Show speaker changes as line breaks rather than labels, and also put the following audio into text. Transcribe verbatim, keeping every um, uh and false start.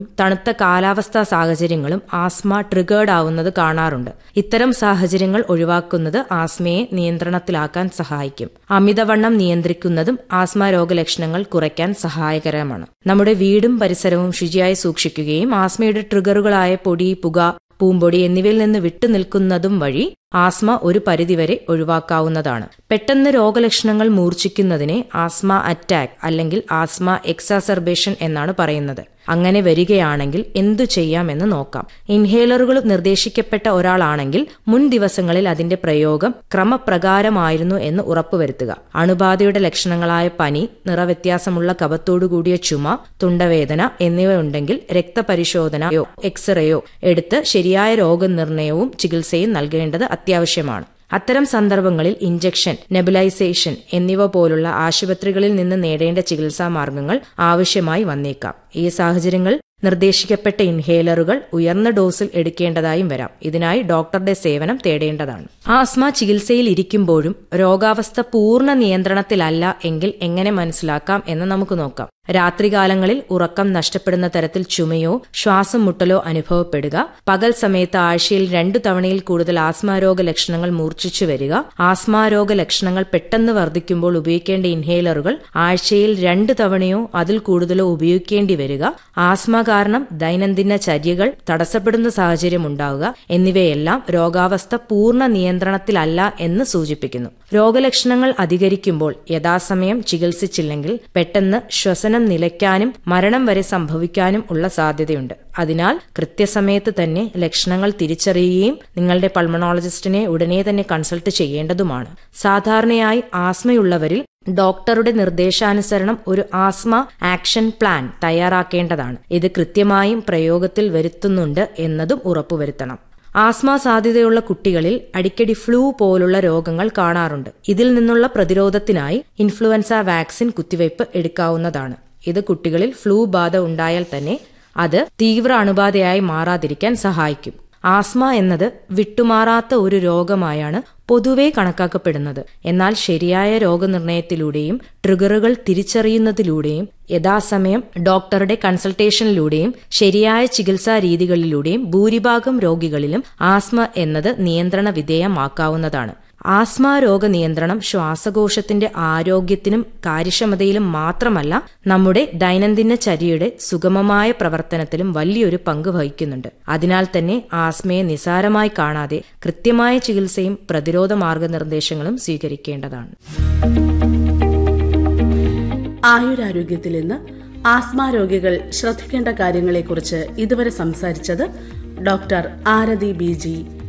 തണുത്ത കാലാവസ്ഥാ സാഹചര്യങ്ങളും ആസ്മ ട്രിഗേർഡ് ആവുന്നത് കാണാറുണ്ട്. ഇത്തരം സാഹചര്യങ്ങൾ ഒഴിവാക്കുന്നത് ആസ്മയെ നിയന്ത്രണത്തിലാക്കാൻ സഹായിക്കും. അമിതവണ്ണം നിയന്ത്രിക്കുന്നതും ആസ്മ രോഗലക്ഷണങ്ങൾ കുറയ്ക്കാൻ സഹായകരമാണ്. നമ്മുടെ വീടും പരിസരവും ശുചിയായി സൂക്ഷിക്കുകയും ആസ്മയുടെ ട്രിഗറുകളായ പൊടി, പുക, പൂമ്പൊടി എന്നിവയിൽ നിന്ന് വിട്ടുനിൽക്കുന്നതും വഴി ആസ്മ ഒരു പരിധിവരെ ഒഴിവാക്കാവുന്നതാണ്. പെട്ടെന്ന് രോഗലക്ഷണങ്ങൾ മൂർച്ഛിക്കുന്നതിനെ ആസ്മ അറ്റാക്ക് അല്ലെങ്കിൽ ആസ്മ എക്സാസർബേഷൻ എന്നാണ് പറയുന്നത്. അങ്ങനെ വരികയാണെങ്കിൽ എന്തു ചെയ്യാമെന്ന് നോക്കാം. ഇൻഹേലറുകൾ നിർദ്ദേശിക്കപ്പെട്ട ഒരാളാണെങ്കിൽ മുൻ ദിവസങ്ങളിൽ അതിന്റെ പ്രയോഗം ക്രമപ്രകാരമായിരുന്നു എന്ന് ഉറപ്പുവരുത്തുക. അണുബാധയുടെ ലക്ഷണങ്ങളായ പനി, നിറവ്യത്യാസമുള്ള കഫത്തോടുകൂടിയ ചുമ, തുണ്ടവേദന എന്നിവയുണ്ടെങ്കിൽ രക്തപരിശോധനയോ എക്സ്റേയോ എടുത്ത് ശരിയായ രോഗനിർണയവും ചികിത്സയും നൽകേണ്ടത് അത്യാവശ്യമാണ്. അത്തരം സന്ദർഭങ്ങളിൽ ഇഞ്ചക്ഷൻ, നെബുലൈസേഷൻ എന്നിവ പോലുള്ള ആശുപത്രികളിൽ നിന്ന് നേടേണ്ട ചികിത്സാ മാർഗങ്ങൾ ആവശ്യമായി വന്നേക്കാം. ഈ സാഹചര്യങ്ങൾ നിർദ്ദേശിക്കപ്പെട്ട ഇൻഹേലറുകൾ ഉയർന്ന ഡോസിൽ എടുക്കേണ്ടതായും വരാം. ഇതിനായി ഡോക്ടറുടെ സേവനം തേടേണ്ടതാണ്. ആസ്മ ചികിത്സയിൽ ഇരിക്കുമ്പോഴും രോഗാവസ്ഥ പൂർണ്ണ നിയന്ത്രണത്തിലല്ല എങ്കിൽ എങ്ങനെ മനസ്സിലാക്കാം എന്ന് നമുക്ക് നോക്കാം. രാത്രികാലങ്ങളിൽ ഉറക്കം നഷ്ടപ്പെടുന്ന തരത്തിൽ ചുമയോ ശ്വാസം മുട്ടലോ അനുഭവപ്പെടുക, പകൽ സമയത്ത് ആഴ്ചയിൽ രണ്ടു തവണയിൽ കൂടുതൽ ആസ്മാരോഗ ലക്ഷണങ്ങൾ മൂർച്ഛിച്ചു വരിക, ആസ്മാരോഗ ലക്ഷണങ്ങൾ പെട്ടെന്ന് വർദ്ധിക്കുമ്പോൾ ഉപയോഗിക്കേണ്ട ഇൻഹേലറുകൾ ആഴ്ചയിൽ രണ്ടു തവണയോ അതിൽ കൂടുതലോ ഉപയോഗിക്കേണ്ടി വരിക, ആസ്മ കാരണം ദൈനംദിന ചര്യകൾ തടസ്സപ്പെടുന്ന സാഹചര്യം ഉണ്ടാവുക എന്നിവയെല്ലാം രോഗാവസ്ഥ പൂർണ്ണ നിയന്ത്രണത്തിലല്ല എന്ന് സൂചിപ്പിക്കുന്നു. രോഗലക്ഷണങ്ങൾ അധികരിക്കുമ്പോൾ യഥാസമയം ചികിത്സിച്ചില്ലെങ്കിൽ പെട്ടെന്ന് ശ്വസനം നിലയ്ക്കാനും മരണം വരെ സംഭവിക്കാനും ഉള്ള സാധ്യതയുണ്ട്. അതിനാൽ കൃത്യസമയത്ത് തന്നെ ലക്ഷണങ്ങൾ തിരിച്ചറിയുകയും നിങ്ങളുടെ പൾമണോളജിസ്റ്റിനെ ഉടനെ തന്നെ കൺസൾട്ട് ചെയ്യേണ്ടതുമാണ്. സാധാരണയായി ആസ്മയുള്ളവരിൽ ഡോക്ടറുടെ നിർദ്ദേശാനുസരണം ഒരു ആസ്മ ആക്ഷൻ പ്ലാൻ തയ്യാറാക്കേണ്ടതാണ്. ഇത് കൃത്യമായും പ്രയോഗത്തിൽ വരുത്തുന്നുണ്ട് എന്നതും ഉറപ്പുവരുത്തണം. ആസ്മ സാധ്യതയുള്ള കുട്ടികളിൽ അടിക്കടി ഫ്ലൂ പോലുള്ള രോഗങ്ങൾ കാണാറുണ്ട്. ഇതിൽ നിന്നുള്ള പ്രതിരോധത്തിനായി ഇൻഫ്ലുവൻസ വാക്സിൻ കുത്തിവയ്പ് എടുക്കാവുന്നതാണ്. ഇത് കുട്ടികളിൽ ഫ്ലൂ ബാധ ഉണ്ടായാൽ തന്നെ അത് തീവ്ര അണുബാധയായി മാറാതിരിക്കാൻ സഹായിക്കും. ആസ്മ എന്നത് വിട്ടുമാറാത്ത ഒരു രോഗമായാണ് പൊതുവെ കണക്കാക്കപ്പെടുന്നത്. എന്നാൽ ശരിയായ രോഗനിർണയത്തിലൂടെയും ട്രിഗറുകൾ തിരിച്ചറിയുന്നതിലൂടെയും യഥാസമയം ഡോക്ടറുടെ കൺസൾട്ടേഷനിലൂടെയും ശരിയായ ചികിത്സാ രീതികളിലൂടെയും ഭൂരിഭാഗം രോഗികളിലും ആസ്മ എന്നത് നിയന്ത്രണ വിധേയമാക്കാവുന്നതാണ്. ആസ്മ രോഗനിയന്ത്രണം ശ്വാസകോശത്തിന്റെ ആരോഗ്യത്തിനും കാര്യക്ഷമതയിലും മാത്രമല്ല നമ്മുടെ ദൈനംദിന ചര്യയുടെ സുഗമമായ പ്രവർത്തനത്തിലും വലിയൊരു പങ്ക് വഹിക്കുന്നുണ്ട്. അതിനാൽ തന്നെ ആസ്മയെ നിസാരമായി കാണാതെ കൃത്യമായ ചികിത്സയും പ്രതിരോധ മാർഗനിർദ്ദേശങ്ങളും സ്വീകരിക്കേണ്ടതാണ്.
ആയുരാരോഗ്യത്തിൽ ഇന്ന് ആസ്മ രോഗികൾ ശ്രദ്ധിക്കേണ്ട കാര്യങ്ങളെക്കുറിച്ച് ഇതുവരെ സംസാരിച്ചത് ഡോക്ടർ ആരതി ബി ജി.